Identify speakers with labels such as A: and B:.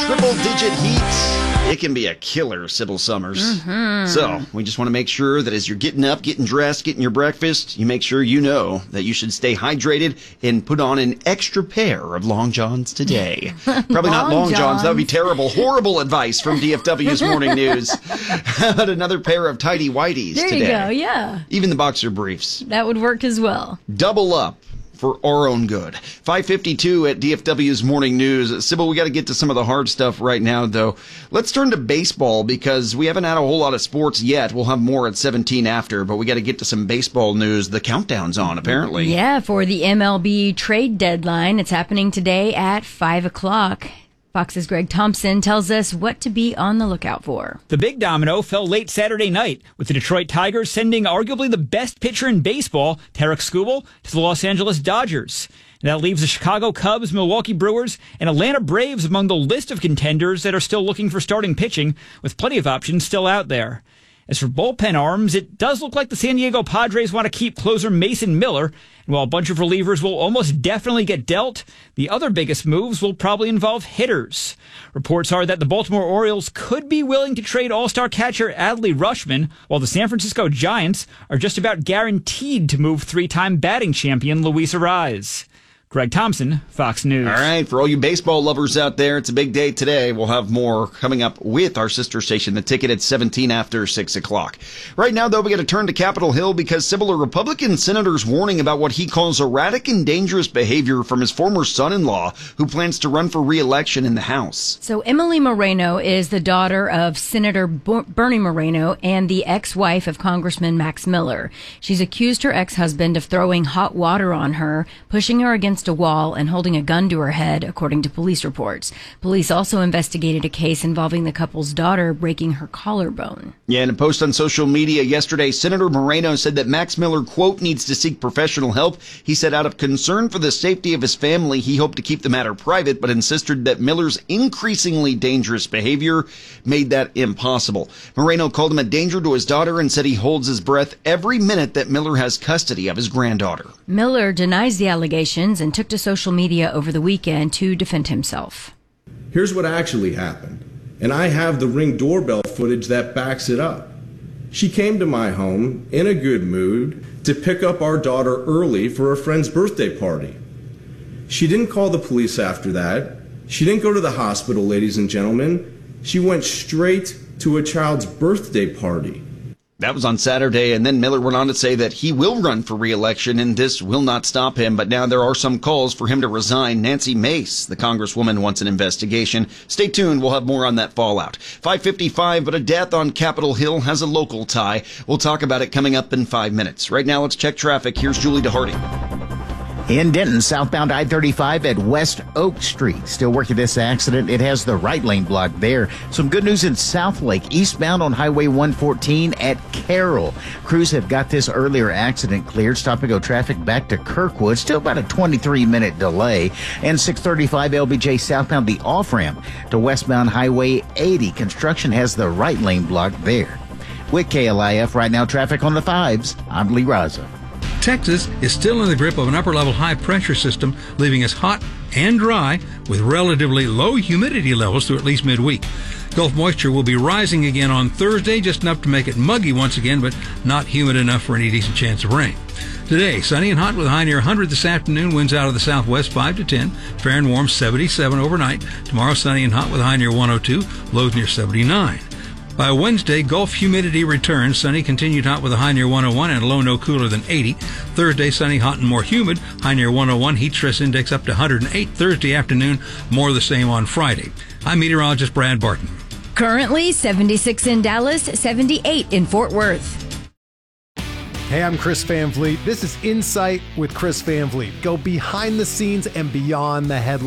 A: Triple-digit heat, it can be a killer, Sybil Summers. So, we just want to make sure that as you're getting up, getting dressed, getting your breakfast, you make sure you know that you should stay hydrated and put on an extra pair of long johns today. Probably not long johns. That would be terrible. Horrible advice from DFW's Morning News. How about another pair of tidy whities today?
B: There you go, yeah.
A: Even the boxer briefs.
B: That would work as well.
A: Double up for our own good. 5:52 at DFW's Morning News. Sybil, we got to get to some of the hard stuff right now, though. Let's turn to baseball because we haven't had a whole lot of sports yet. We'll have more at 17 after, but we got to get to some baseball news. The countdown's on, apparently.
B: Yeah, for the MLB trade deadline. It's happening today at 5 o'clock. Fox's Greg Thompson tells us what to be on the lookout for.
C: The big domino fell late Saturday night, with the Detroit Tigers sending arguably the best pitcher in baseball, Tarik Skubal, to the Los Angeles Dodgers. And that leaves the Chicago Cubs, Milwaukee Brewers, and Atlanta Braves among the list of contenders that are still looking for starting pitching, with plenty of options still out there. As for bullpen arms, it does look like the San Diego Padres want to keep closer Mason Miller. And while a bunch of relievers will almost definitely get dealt, the other biggest moves will probably involve hitters. Reports are that the Baltimore Orioles could be willing to trade all-star catcher Adley Rutschman, while the San Francisco Giants are just about guaranteed to move three-time batting champion Luis Arraez. Greg Thompson, Fox News.
A: All right, for all you baseball lovers out there, it's a big day today. We'll have more coming up with our sister station, The Ticket, at 17 after 6 o'clock. Right now, though, we got to turn to Capitol Hill because Sybil, a Republican senator's warning about what he calls erratic and dangerous behavior from his former son-in-law, who plans to run for re-election in the House.
B: So Emily Moreno is the daughter of Senator Bernie Moreno and the ex-wife of Congressman Max Miller. She's accused her ex-husband of throwing hot water on her, pushing her against a wall and holding a gun to her head, according to police reports. Police also investigated a case involving the couple's daughter breaking her collarbone.
A: Yeah, in a post on social media yesterday, Senator Moreno said that Max Miller, quote, needs to seek professional help. He said out of concern for the safety of his family, he hoped to keep the matter private, but insisted that Miller's increasingly dangerous behavior made that impossible. Moreno called him a danger to his daughter and said he holds his breath every minute that Miller has custody of his granddaughter.
B: Miller denies the allegations and took to social media over the weekend to defend himself.
D: Here's what actually happened, and I have the Ring doorbell footage that backs it up. She came to my home in a good mood to pick up our daughter early for a friend's birthday party. She didn't call the police after that. She didn't go to the hospital, ladies and gentlemen. She went straight to a child's birthday party.
A: That was on Saturday, and then Miller went on to say that he will run for re-election, and this will not stop him. But now there are some calls for him to resign. Nancy Mace, the congresswoman, wants an investigation. Stay tuned. We'll have more on that fallout. 5:55, but a death on Capitol Hill has a local tie. We'll talk about it coming up in 5 minutes. Right now, let's check traffic. Here's Julie DeHardy.
E: In Denton, southbound I-35 at West Oak Street. Still working this accident. It has the right lane blocked there. Some good news in Southlake, eastbound on Highway 114 at Carroll. Crews have got this earlier accident cleared. Stop-and-go traffic back to Kirkwood. Still about a 23-minute delay. And 635 LBJ southbound the off-ramp to westbound Highway 80. Construction has the right lane blocked there. With KLIF right now, traffic on the 5s. I'm Lee Raza.
F: Texas is still in the grip of an upper-level high-pressure system, leaving us hot and dry with relatively low humidity levels through at least midweek. Gulf moisture will be rising again on Thursday, just enough to make it muggy once again, but not humid enough for any decent chance of rain. Today, sunny and hot with a high near 100 this afternoon. Winds out of the southwest 5 to 10. Fair and warm 77 overnight. Tomorrow, sunny and hot with a high near 102. Lows near 79. By Wednesday, Gulf humidity returns. Sunny, continued hot with a high near 101 and a low no cooler than 80. Thursday, sunny, hot, and more humid. High near 101. Heat stress index up to 108. Thursday afternoon, more of the same on Friday. I'm meteorologist Brad Barton.
B: Currently 76 in Dallas, 78 in Fort Worth.
G: Hey, I'm Chris Van Vliet. This is Insight with Chris Van Vliet. Go behind the scenes and beyond the headlines.